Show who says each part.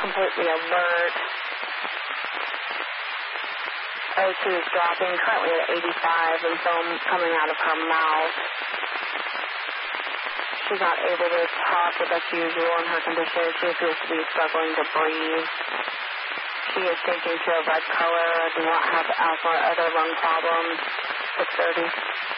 Speaker 1: completely alert. O2 is dropping, currently at 85, and foam coming out of her mouth. She's not able to talk with us usual in her condition. She appears to be struggling to breathe. She is changing to a red color, does not have asthma or other lung problems. 6:30.